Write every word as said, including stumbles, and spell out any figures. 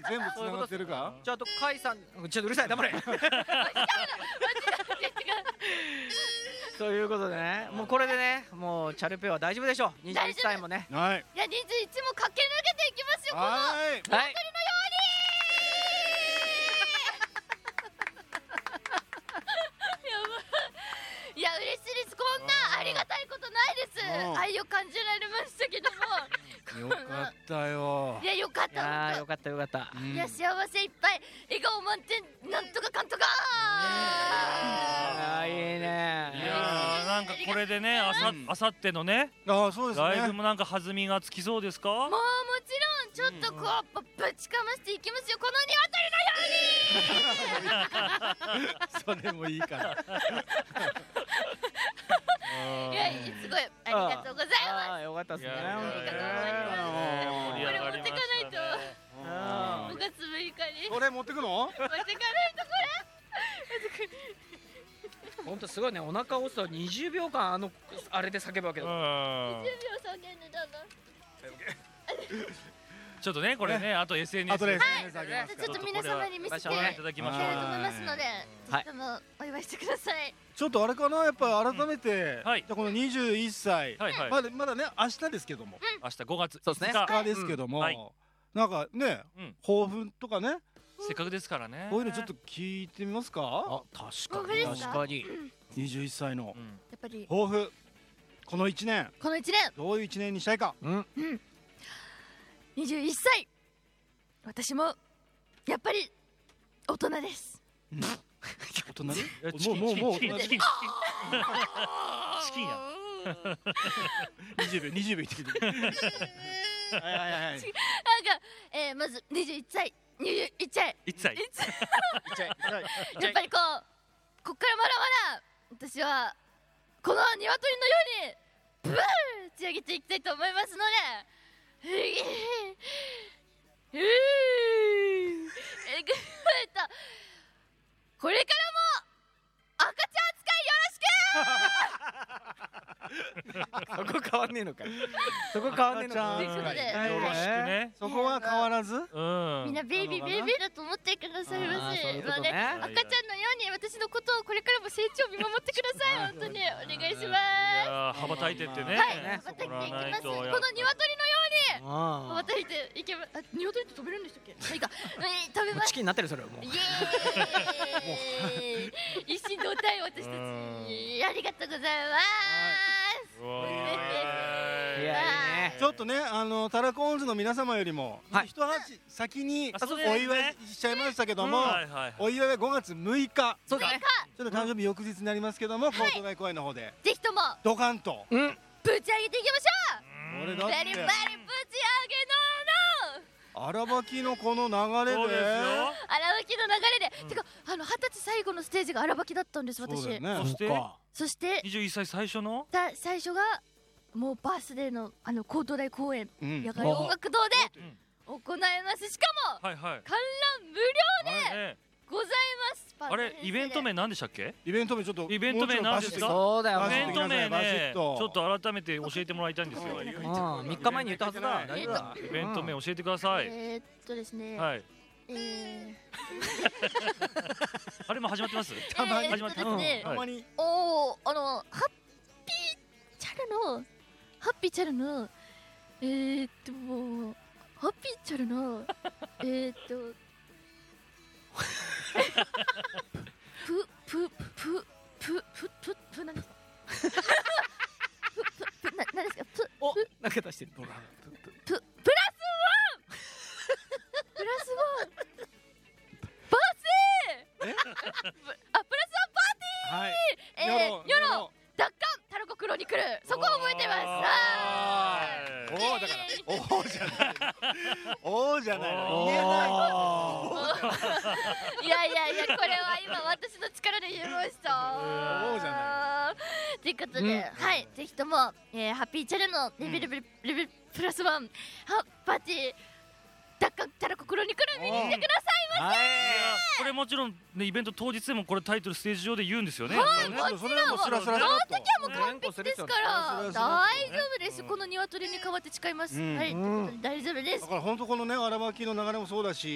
全部つながってるか。 じゃああと甲斐さん、ちょっとうるさい黙れ。ということでね、もうこれでね、もうチャルペは大丈夫でしょう。にじゅういっさいもね。 はい。 いやにじゅういちも駆け抜けていきますよ。このはい。 はい。 いや嬉しいです。こんなありがたいことないです。愛を感じられましたけども。 よかったよ。 いやよかっいやーた。 よかったよかった。 いや幸せいっぱい、笑顔満点、なんとかかんとか。 あーいいね。 いやーなんかこれでね、あさあさってのねああそうですね。 ライブもなんか弾みがつきそうですか？ もうもちろんちょっとこうぶちかましていきますよ。この鶏のように。 それもいいから。 いやすごいありがとうございあまーよかったですね。 いやいやいや本当にね盛り上がりましたね。 す。ごがつむいかにこれ持ってくの？ 持ってかないとこ本当すごいね。お腹を押すとにじゅうびょうかんあのあれで叫ぶわけだ。 うんれ。じゅうびょう叫んでたんだ。 ちょっとねこれねあと エスエヌエスあとででエスエヌエス あげますかちょっと皆様に見せていきたいご覧いただきましょう。 と思いますので、 はいぜひともお祝いしてください。 ちょっとあれかな、やっぱ改めて、 はいじゃあこのにじゅういっさい、 はいはい。 まだまだね明日ですけども、 明日ごがつそうですねいつか日ですけども、 うんはいなんかね、 うん抱負とかね、 せっかくですからね。 こういうのちょっと聞いてみますか。 あ確かに本当ですか確かに。 にじゅういっさいのうんやっぱり抱負、このいちねんこのいちねんどういういちねんにしたいか。 うん。 にじゅういっさい、私もやっぱり大人です。 大人ねチキンもうもうもうチキンチキンチキンチキンや。 にじゅうびょうにじゅうびょう言ってきて。はいはいはいはい。 なんか、えー、まずにじゅういっさいにじゅういっさい一歳。 やっぱりこうこっからまだまだ私はこの鶏のようにブー打ち上げていきたいと思いますので、うぎうーえぐえたこれからも赤ちゃん扱いよろしく。 そこ変わんねえのかい。そこ変わんねえのか。 赤ちゃん扱いはいよろしくね。 そこは変わらず。 うん。 みんなベイビーベイビーだと思ってくださいまあーせ。 そういうことねまあね、赤ちゃんのように私のことをこれからも成長を見守ってください。本当にお願いしいます。 やー羽ばたいてってね。 はい、 ね羽ばたいていきます。このそこらないと鶏のようにあ羽ばたいていけば、あ、鶏って飛べるんでしたっけ？まあいいか、うん食べますあチ。キンになってるそれはもうイ。エーイ。一心同体私たちありがとうございます。 うわーいやいいね。 ちょっとね、あのタラコーンズの皆様よりも、 はい一足先にあそうですねお祝いしちゃいましたけども、 はいはいはい。 お祝いはごがつむいか、 そうだね。 ちょっと誕生日翌日になりますけども、コート外公園の方でぜひともドカンと。 うん。 ぶち上げていきましょう。 これだっバリバリぶち上げのての荒ばきのこの流れそうですよ。 荒ばきの流れで、てかあの二十歳最後のステージが荒ばきだったんです私。 そうだよねそしてか。 そしてにじゅういっさい最初のだ最初がもうバースデーのあのコート大公演うん野外音楽堂で行います。しかもはいはい。 観覧無料あれねございます。 あれイベント名何でしたっけ？ イベント名ちょっとイベント名何ですかそうだよイベンね。 ト名バシねッとちょっと改めて教えてもらいたいんですよ。 うん。三日前に言ったはずだ。大丈夫だ。 イベント名教えてください。 えーっとですね、 はい。 えあれも始まってます？ ー、 たまにえーっとですね、 はいたまにおーあのハッピーチャルのハッピーチャルのえーっとハッピーチャルのえーっとププププププププ何ですか？ププな何ですか？プお、なんか出してる。 ププラスワンプラスワンバースデーあプラスワンパーティーはい。 えー、 よろヨロ奪還タラコクロニクルそこを覚えてます。あおおだからおおじゃないおおじゃないの言えないーいやいやいやこれは今私の力で言えましたおーじゃないということで、はいぜひとも、えー、ハッピーチャルのレベル、レベルプラスワンハッパーティー奪還タラコクロニクル見に来てくださいませ。 いやこれもちろんねイベント当日でもこれタイトルステージ上で言うんですよね。 はいやっぱりねそれはもうスラスラスラっともう完璧ですから大うん丈夫です。この鶏に代わって誓います。 うんはい、ということで大丈夫ですだ。から本当このね荒ばきの流れもそうだし、